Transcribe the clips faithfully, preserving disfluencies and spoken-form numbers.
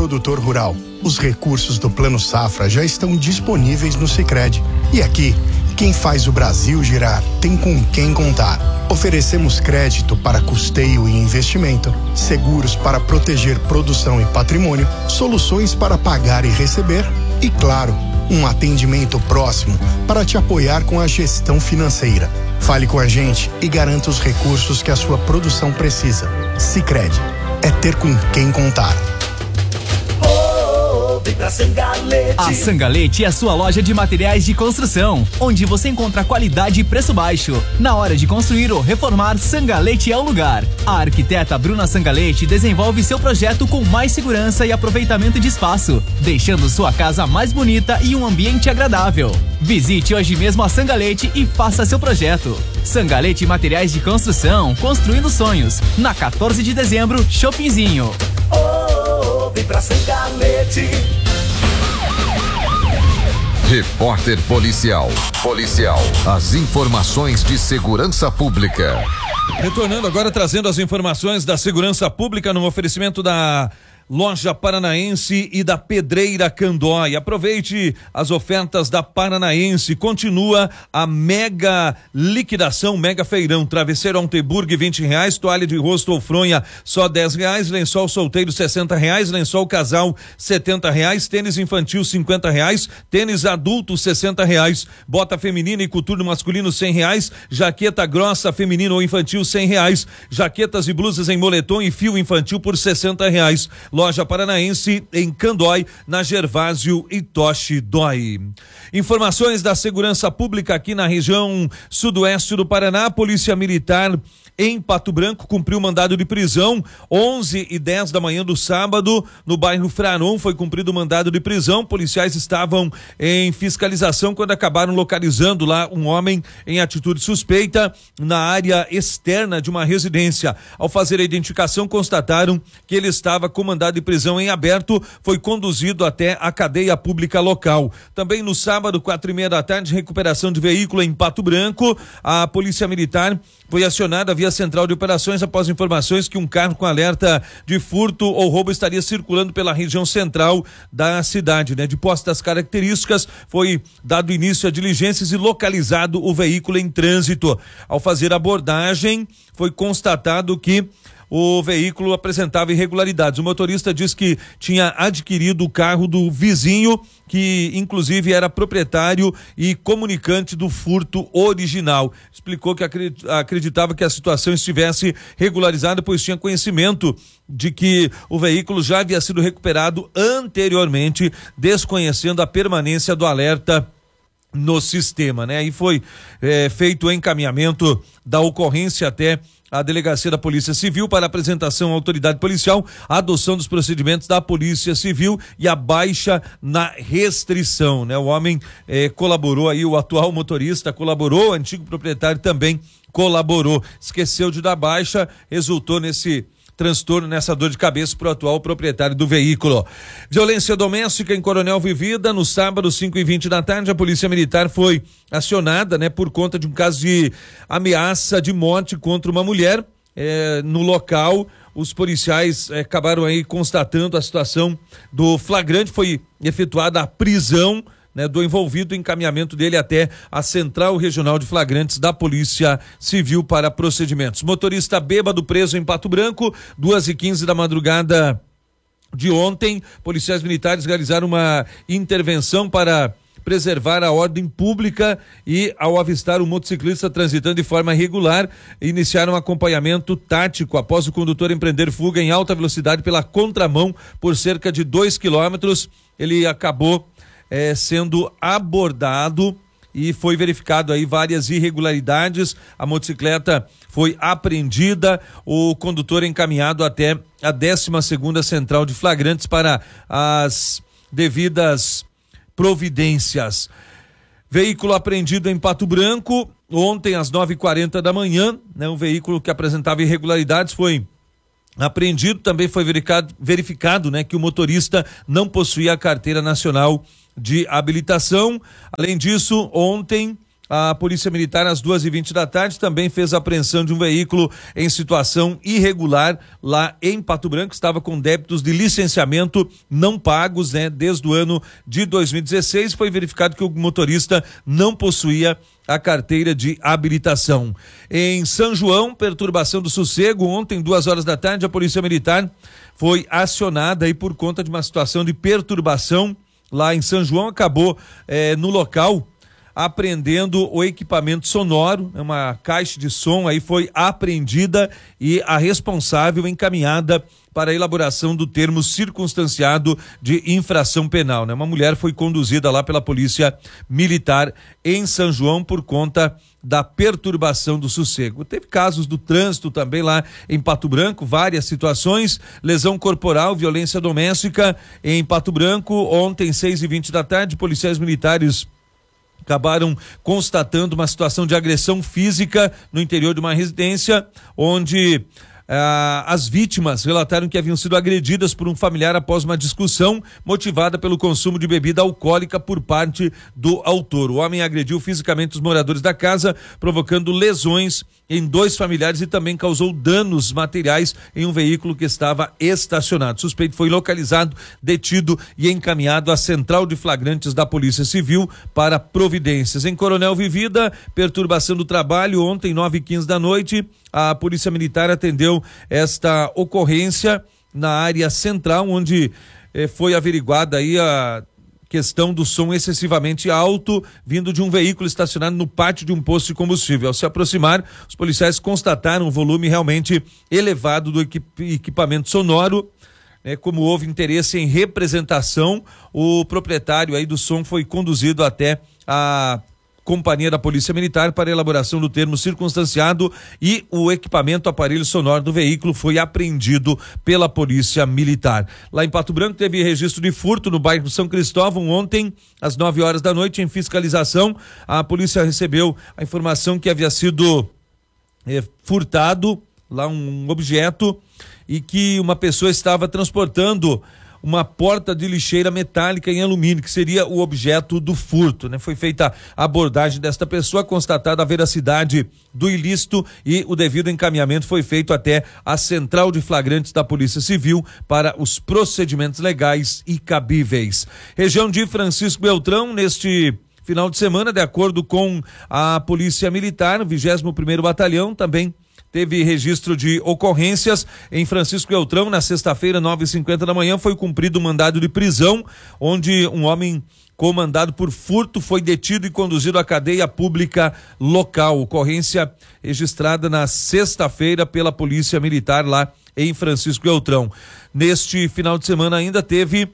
produtor rural. Os recursos do Plano Safra já estão disponíveis no Sicredi. E aqui, quem faz o Brasil girar tem com quem contar. Oferecemos crédito para custeio e investimento, seguros para proteger produção e patrimônio, soluções para pagar e receber e, claro, um atendimento próximo para te apoiar com a gestão financeira. Fale com a gente e garanta os recursos que a sua produção precisa. Sicredi, é ter com quem contar. Da Sangalete. A Sangalete é a sua loja de materiais de construção, onde você encontra qualidade e preço baixo. Na hora de construir ou reformar, Sangalete é o lugar. A arquiteta Bruna Sangalete desenvolve seu projeto com mais segurança e aproveitamento de espaço, deixando sua casa mais bonita e um ambiente agradável. Visite hoje mesmo a Sangalete e faça seu projeto. Sangalete Materiais de Construção, construindo sonhos. Na quatorze de dezembro, Shoppingzinho. Oh, vem pra Sangalete. Repórter Policial. Policial. As informações de segurança pública. Retornando agora, trazendo as informações da segurança pública no oferecimento da Loja Paranaense e da Pedreira Candói. Aproveite as ofertas da Paranaense. Continua a mega liquidação, mega feirão. Travesseiro Altenburg, vinte reais. Toalha de rosto ou fronha, só dez reais. Lençol solteiro, sessenta reais. Lençol casal, setenta reais. Tênis infantil, cinquenta reais. Tênis adulto, sessenta reais. Bota feminina e coturno masculino, cem reais. Jaqueta grossa, feminina ou infantil, cem reais. Jaquetas e blusas em moletom e fio infantil por sessenta reais. Loja Paranaense em Candói, na Gervásio e Toshi Dói. Informações da segurança pública aqui na região sudoeste do Paraná. Polícia Militar em Pato Branco cumpriu mandado de prisão. Onze e dez da manhã do sábado, no bairro Fraron, foi cumprido o mandado de prisão. Policiais estavam em fiscalização quando acabaram localizando lá um homem em atitude suspeita na área externa de uma residência. Ao fazer a identificação, constataram que ele estava com mandado de prisão em aberto. Foi conduzido até a cadeia pública local. Também no sábado, quatro e meia da tarde, recuperação de veículo em Pato Branco. A Polícia Militar foi acionada via Central de Operações após informações que um carro com alerta de furto ou roubo estaria circulando pela região central da cidade, né? De posse das características, foi dado início a diligências e localizado o veículo em trânsito. Ao fazer a abordagem, foi constatado que o veículo apresentava irregularidades. O motorista diz que tinha adquirido o carro do vizinho, que inclusive era proprietário e comunicante do furto original. Explicou que acreditava que a situação estivesse regularizada, pois tinha conhecimento de que o veículo já havia sido recuperado anteriormente, desconhecendo a permanência do alerta no sistema, né? Aí foi é, feito o encaminhamento da ocorrência até a Delegacia da Polícia Civil para apresentação à autoridade policial, a adoção dos procedimentos da Polícia Civil e a baixa na restrição, né? O homem eh, colaborou aí, o atual motorista colaborou, o antigo proprietário também colaborou. Esqueceu de dar baixa, resultou nesse transtorno, nessa dor de cabeça para o atual proprietário do veículo. Violência doméstica em Coronel Vivida, no sábado, cinco e vinte da tarde, a Polícia Militar foi acionada, né, por conta de um caso de ameaça de morte contra uma mulher. Eh, no local, os policiais eh, acabaram aí constatando a situação do flagrante, foi efetuada a prisão, né, do envolvido, encaminhamento dele até a Central Regional de Flagrantes da Polícia Civil para procedimentos. Motorista bêbado preso em Pato Branco, duas e quinze da madrugada de ontem. Policiais militares realizaram uma intervenção para preservar a ordem pública e, ao avistar o motociclista transitando de forma irregular, iniciaram um acompanhamento tático após o condutor empreender fuga em alta velocidade pela contramão por cerca de dois quilômetros. Ele acabou É, sendo abordado e foi verificado aí várias irregularidades. A motocicleta foi apreendida, o condutor encaminhado até a décima segunda Central de Flagrantes para as devidas providências. Veículo apreendido em Pato Branco ontem às nove e quarenta da manhã, né? Um veículo que apresentava irregularidades foi apreendido. Também foi verificado, verificado, né, que o motorista não possuía a carteira nacional de habilitação. Além disso, ontem A Polícia Militar, às duas e vinte da tarde, também fez a apreensão de um veículo em situação irregular lá em Pato Branco. Estava com débitos de licenciamento não pagos, né, desde o ano de dois mil e dezesseis. Foi verificado que o motorista não possuía a carteira de habilitação. Em São João, perturbação do sossego. Ontem, duas horas da tarde, a Polícia Militar foi acionada aí por conta de uma situação de perturbação lá em São João. Acabou eh, no local apreendendo o equipamento sonoro, uma caixa de som aí foi apreendida e a responsável encaminhada para a elaboração do termo circunstanciado de infração penal, né? Uma mulher foi conduzida lá pela Polícia Militar em São João por conta da perturbação do sossego. Teve casos do trânsito também lá em Pato Branco, várias situações, lesão corporal, violência doméstica em Pato Branco. Ontem, seis e vinte da tarde, policiais militares acabaram constatando uma situação de agressão física no interior de uma residência, onde ah, as vítimas relataram que haviam sido agredidas por um familiar após uma discussão motivada pelo consumo de bebida alcoólica por parte do autor. O homem agrediu fisicamente os moradores da casa, provocando lesões em dois familiares e também causou danos materiais em um veículo que estava estacionado. O suspeito foi localizado, detido e encaminhado à central de flagrantes da Polícia Civil para providências. Em Coronel Vivida, perturbação do trabalho. Ontem, nove e quinze da noite, a Polícia Militar atendeu esta ocorrência na área central, onde eh, foi averiguada aí a questão do som excessivamente alto vindo de um veículo estacionado no pátio de um posto de combustível. Ao se aproximar, os policiais constataram um volume realmente elevado do equip- equipamento sonoro. Né, como houve interesse em representação, o proprietário aí do som foi conduzido até a Companhia da Polícia Militar para a elaboração do termo circunstanciado e o equipamento aparelho sonoro do veículo foi apreendido pela Polícia Militar. Lá em Pato Branco teve registro de furto no bairro São Cristóvão ontem às nove horas da noite. Em fiscalização, a polícia recebeu a informação que havia sido eh, furtado lá um objeto e que uma pessoa estava transportando uma porta de lixeira metálica em alumínio, que seria o objeto do furto, né? Foi feita a abordagem desta pessoa, constatada a veracidade do ilícito e o devido encaminhamento foi feito até a central de flagrantes da Polícia Civil para os procedimentos legais e cabíveis. Região de Francisco Beltrão, neste final de semana, de acordo com a Polícia Militar, o vigésimo primeiro Batalhão, também teve registro de ocorrências em Francisco Beltrão. Na sexta-feira, nove e cinquenta da manhã, foi cumprido um mandado de prisão, onde um homem comandado por furto foi detido e conduzido à cadeia pública local. Ocorrência registrada na sexta-feira pela Polícia Militar lá em Francisco Beltrão. Neste final de semana ainda teve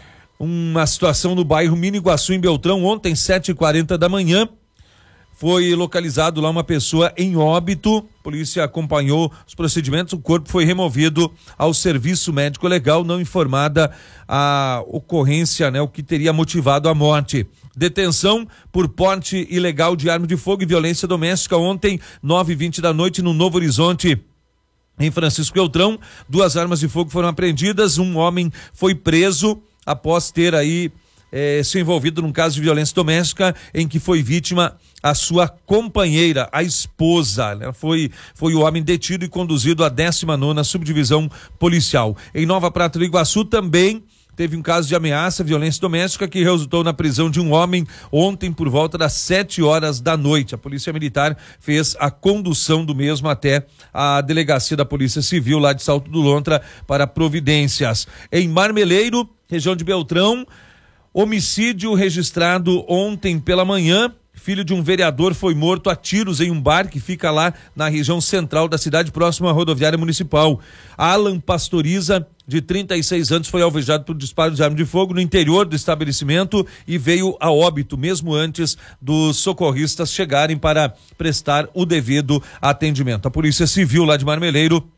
uma situação no bairro Miniguaçu, em Beltrão. Ontem, sete e quarenta da manhã, foi localizado lá uma pessoa em óbito. A polícia acompanhou os procedimentos, o corpo foi removido ao serviço médico legal, não informada a ocorrência, né, o que teria motivado a morte. Detenção por porte ilegal de arma de fogo e violência doméstica ontem, nove e vinte da noite, no Novo Horizonte, em Francisco Beltrão. Duas armas de fogo foram apreendidas, um homem foi preso após ter aí eh, se envolvido num caso de violência doméstica em que foi vítima a sua companheira, a esposa, né? Foi, foi o homem detido e conduzido à décima nona subdivisão policial. Em Nova Prata do Iguaçu também teve um caso de ameaça, violência doméstica, que resultou na prisão de um homem ontem por volta das sete horas da noite. A Polícia Militar fez a condução do mesmo até a delegacia da Polícia Civil lá de Salto do Lontra para providências. Em Marmeleiro, região de Beltrão, homicídio registrado ontem pela manhã. Filho de um vereador foi morto a tiros em um bar que fica lá na região central da cidade, próximo à rodoviária municipal. Alan Pastoriza, de trinta e seis anos, foi alvejado por disparo de arma de fogo no interior do estabelecimento e veio a óbito, mesmo antes dos socorristas chegarem para prestar o devido atendimento. A Polícia Civil lá de Marmeleiro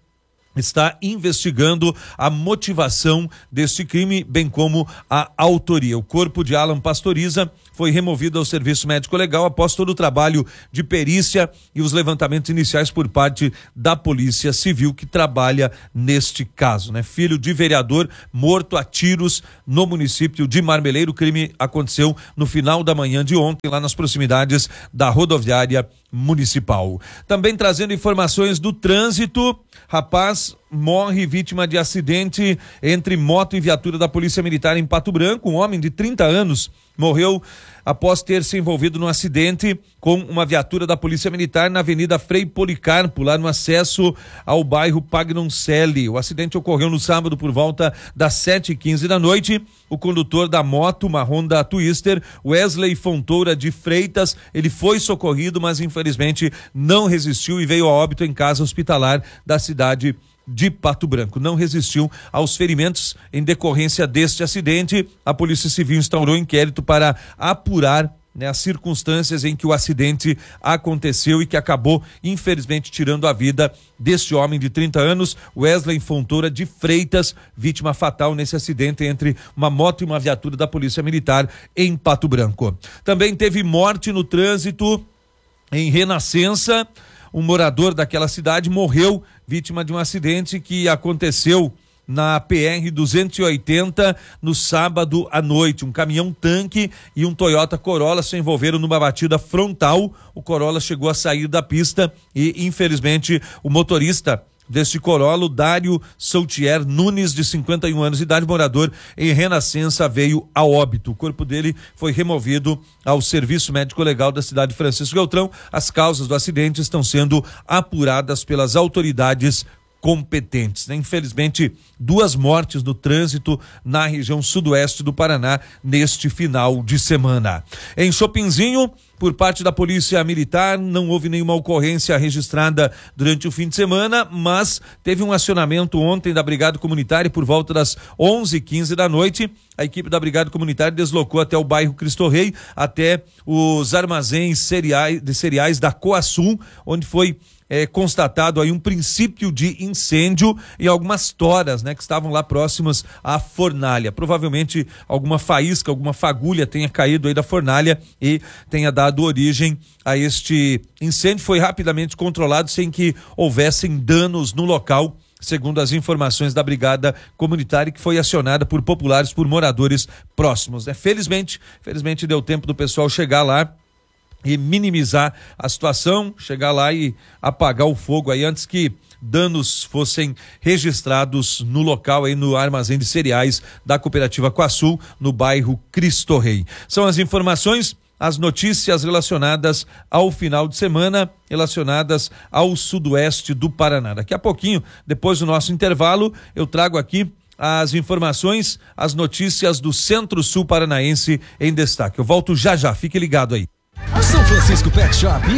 está investigando a motivação deste crime, bem como a autoria. O corpo de Alan Pastoriza foi removido ao serviço médico legal após todo o trabalho de perícia e os levantamentos iniciais por parte da Polícia Civil que trabalha neste caso, né? Filho de vereador morto a tiros no município de Marmeleiro. O crime aconteceu no final da manhã de ontem, lá nas proximidades da rodoviária municipal. Também trazendo informações do trânsito, rapaz morre vítima de acidente entre moto e viatura da Polícia Militar em Pato Branco. Um homem de trinta anos morreu após ter se envolvido num acidente com uma viatura da Polícia Militar na Avenida Frei Policarpo, lá no acesso ao bairro Pagnoncelli. O acidente ocorreu no sábado por volta das sete e quinze da noite. O condutor da moto, uma Honda Twister, Wesley Fontoura de Freitas, ele foi socorrido, mas infelizmente não resistiu e veio a óbito em casa hospitalar da cidade de Pato Branco. Não resistiu aos ferimentos em decorrência deste acidente. A Polícia Civil instaurou inquérito para apurar, né, as circunstâncias em que o acidente aconteceu e que acabou, infelizmente, tirando a vida deste homem de trinta anos, Wesley Fontoura de Freitas, vítima fatal nesse acidente entre uma moto e uma viatura da Polícia Militar em Pato Branco. Também teve morte no trânsito em Renascença. Um morador daquela cidade morreu vítima de um acidente que aconteceu na P R duzentos e oitenta no sábado à noite. Um caminhão tanque e um Toyota Corolla se envolveram numa batida frontal. O Corolla chegou a sair da pista e, infelizmente, o motorista deste Corolla, Dário Soutier Nunes, de cinquenta e um anos de idade, morador em Renascença, veio a óbito. O corpo dele foi removido ao Serviço Médico Legal da cidade de Francisco Beltrão. As causas do acidente estão sendo apuradas pelas autoridades competentes, né? Infelizmente, duas mortes no trânsito na região sudoeste do Paraná neste final de semana. Em Chopinzinho, por parte da Polícia Militar, não houve nenhuma ocorrência registrada durante o fim de semana, mas teve um acionamento ontem da Brigada Comunitária por volta das onze e quinze da noite. A equipe da Brigada Comunitária deslocou até o bairro Cristo Rei, até os armazéns cereais, de cereais da Coasul, onde foi É, constatado aí um princípio de incêndio em algumas toras, né, que estavam lá próximas à fornalha. Provavelmente alguma faísca, alguma fagulha tenha caído aí da fornalha e tenha dado origem a este incêndio. Foi rapidamente controlado sem que houvessem danos no local, segundo as informações da Brigada Comunitária, que foi acionada por populares, por moradores próximos, né? Felizmente, felizmente deu tempo do pessoal chegar lá e minimizar a situação, chegar lá e apagar o fogo aí antes que danos fossem registrados no local aí no armazém de cereais da Cooperativa Coasul, no bairro Cristo Rei. São as informações, as notícias relacionadas ao final de semana, relacionadas ao sudoeste do Paraná. Daqui a pouquinho, depois do nosso intervalo, eu trago aqui as informações, as notícias do Centro-Sul Paranaense em destaque. Eu volto já já, fique ligado aí. São Francisco Pet Shop